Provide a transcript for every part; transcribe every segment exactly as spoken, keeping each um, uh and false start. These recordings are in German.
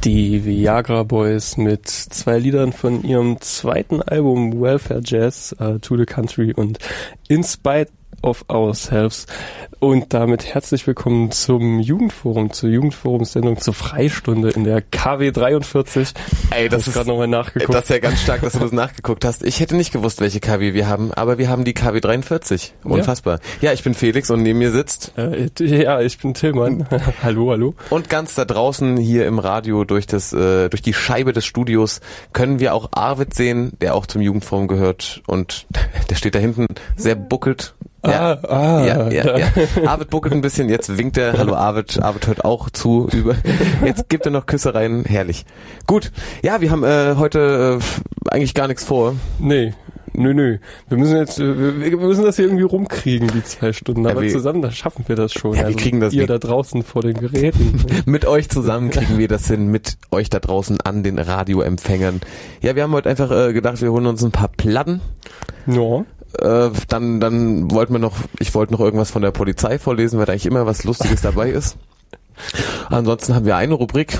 Die Viagra Boys mit zwei Liedern von ihrem zweiten Album Welfare Jazz, uh, To the Country und In Spite of Ourselves. Und damit herzlich willkommen zum Jugendforum, zur Jugendforumssendung, zur Freistunde in der K W dreiundvierzig. Ey, das ist gerade nochmal nachgeguckt. Das ist ja ganz stark, dass du das nachgeguckt hast. Ich hätte nicht gewusst, welche K W wir haben, aber wir haben die K W dreiundvierzig. Unfassbar. Ja, ja, ich bin Felix und neben mir sitzt... Äh, ja, ich bin Tillmann. Hallo, hallo. Und ganz da draußen hier im Radio durch das äh, durch die Scheibe des Studios können wir auch Arvid sehen, der auch zum Jugendforum gehört und der steht da hinten, sehr buckelt. Ja, ah, ah, ja, ja, ja. Arvid buckelt ein bisschen, jetzt winkt er. Hallo Arvid, Arvid hört auch zu. Über. Jetzt gibt er noch Küssereien, herrlich. Gut, ja, wir haben äh, heute äh, eigentlich gar nichts vor. Nee, nö, nö. Wir müssen jetzt, wir, wir müssen das hier irgendwie rumkriegen, die zwei Stunden. Aber ja, wir, zusammen, da schaffen wir das schon. Ja, wir also kriegen das. Ihr da draußen vor den Geräten. Mit euch zusammen kriegen wir das hin, mit euch da draußen an den Radioempfängern. Ja, wir haben heute einfach äh, gedacht, wir holen uns ein paar Platten. Ja. Äh, dann, dann wollten wir noch, ich wollte noch irgendwas von der Polizei vorlesen, weil da eigentlich immer was Lustiges dabei ist. Ansonsten haben wir eine Rubrik.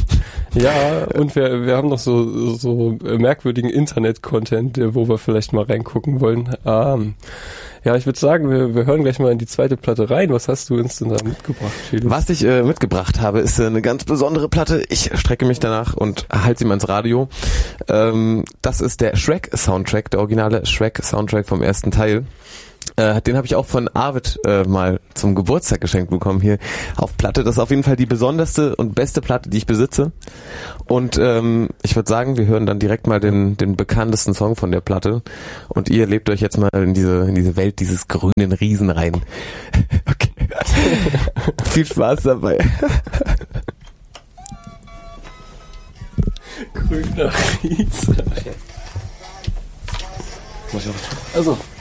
Ja, und wir, wir haben noch so, so merkwürdigen Internet-Content, wo wir vielleicht mal reingucken wollen. Ähm, ja, ich würde sagen, wir, wir hören gleich mal in die zweite Platte rein. Was hast du uns denn da mitgebracht, Felix? Was ich äh, mitgebracht habe, ist äh, eine ganz besondere Platte. Ich strecke mich danach und halte sie mal ins Radio. Ähm, das ist der Shrek-Soundtrack, der originale Shrek-Soundtrack vom ersten Teil. Äh, den habe ich auch von Arvid äh, mal zum Geburtstag geschenkt bekommen hier auf Platte. Das ist auf jeden Fall die besonderste und beste Platte, die ich besitze. Und ähm, ich würde sagen, wir hören dann direkt mal den den bekanntesten Song von der Platte. Und ihr lebt euch jetzt mal in diese in diese Welt dieses grünen Riesen rein. Okay. Viel Spaß dabei. Grüner Riese. Muss ich auch was tun? Also.